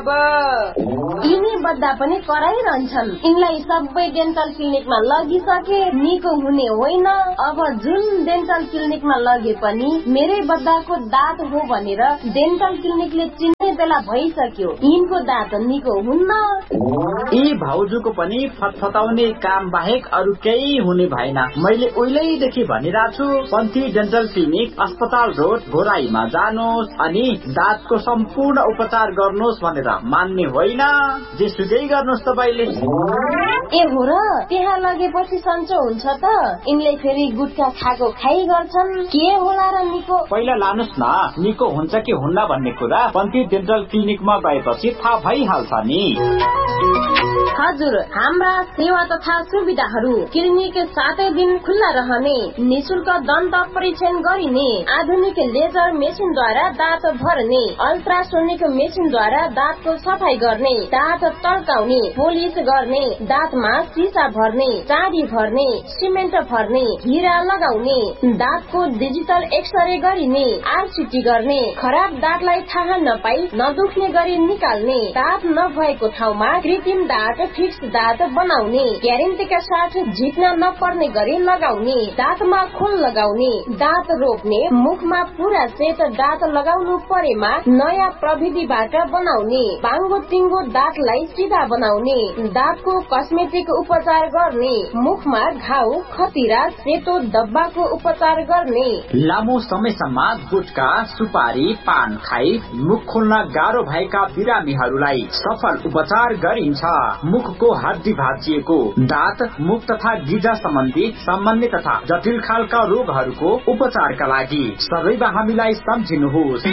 अब यिनी बद्दा पनि कराइरहन्छन्। यिनलाई सबै डेन्टल क्लिनिकमा लगिसके निको हुने होइन। अब जुन डेन्टल क्लिनिकमा लगे पनि मेरै बद्दाको दाँत हो भनेर डेन्टल क्लिनिकले चिन्ने बेला भइसक्यो। यिनको दाँत निको हुन्न। यी भाउजूको पनि फतफताउने काम बाहेक अरू केही हुने भएन। मैले उहिलेदेखि भनिरहेको छु, पन्थी डेन्टल क्लिनिक अस्पताल रोड घोराईमा जानुहोस् अनि दाँतको सम्पूर्ण उपचार गर्नुहोस् भनेर मान्ने होइन। जेसुकै गर्नुहोस् तपाईले। ए हो र, त्यहाँ लगेपछि सन्चो हुन्छ त? यिनले फेरि गुटखा खाएको खाइ गर्छन्। के होला र निको? पहिला लानुहोस् न, निको हुन्छ कि हुन्न भन्ने कुरा पन्थी डेन्टल क्लिनिकमा गएपछि थाहा भइहाल्छ नि। हजुर, हाम्रा सेवा तथा सुविधाहरू: क्लिनिक 7 दिन खुल्ला रहने, निशुल्क दन्त परीक्षण गरिने, आधुनिक लेजर मेसिनद्वारा दाँत भर्ने, अल्ट्रासोनिक मेसिनद्वारा दाँतको सफाई गर्ने, दाँत तर्काउने, पोलिस गर्ने, दाँतमा सिसा भर्ने, चाँदी भर्ने, सिमेन्ट भर्ने, हिरा लगाउने, दाँतको डिजिटल एक्सरे गरिने, आरसिटी गर्ने, खराब दाँतलाई थाहा नपाई नदुख्ने गरी निकाल्ने, दाँत नभएको ठाउँमा कृत्रिम दाँत फिक्स दाँत बनाउने, ग्यारेन्टीका साथ झिक्न नपर्ने गरी लगाउने, दाँतमा खोल लगाउने, दाँत रोप्ने, मुखमा पूरा सेट दाँत लगाउनु परेमा नयाँ प्रविधिबाट बनाउने, बाङ्गो टिङ्गो दाँतलाई सिधा बनाउने, दाँतको कस्मेटिक उपचार गर्ने, मुखमा घाउ खतिरा सेतो डब्बाको उपचार गर्ने। लामो समयसम्म गुटखा सुपारी पान खाई मुख खोल्न गाह्रो भएका बिरामीहरूलाई सफल उपचार गरिन्छ। मुखको हड्डी भाँचिएको, दाँत मुख तथा गिजा सम्बन्धी सामान्य तथा जटिल खालका रोगहरूको उपचारका लागि सबैमा हामीलाई सम्झिनुहोस्।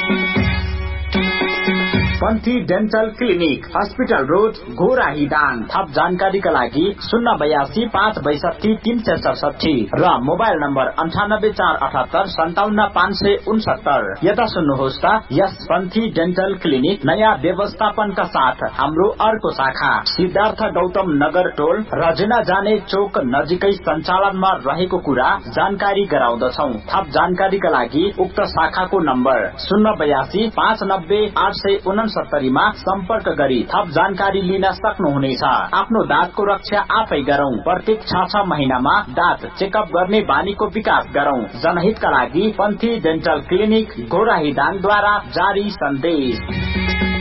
पन्थी dental clinic, hospital road Ghorahi Dang. थप जानकारीका लागि 082-562-367 र मोबाइल नम्बर 9848757569। यता सुन्नुहोस् त, यस पन्थी डेन्टल क्लिनिक नयाँ व्यवस्थापनका साथ हाम्रो अर्को शाखा सिद्धार्थ गौतम नगर टोल रजना जाने चोक नजिकै सञ्चालनमा रहेको कुरा जानकारी गराउँदछौ। थप जानकारीका लागि उक्त शाखाको नम्बर 082-590-869 मा सम्पर्क गरी थप जानकारी लिन सक्नुहुनेछ। आफ्नो दाँतको रक्षा आफै गरौं। प्रत्येक 6 महिनामा दाँत चेकअप गर्ने बानीको विकास गरौं। जनहितका लागि पन्थी डेन्टल क्लिनिक घोराही दाङद्वारा जारी सन्देश।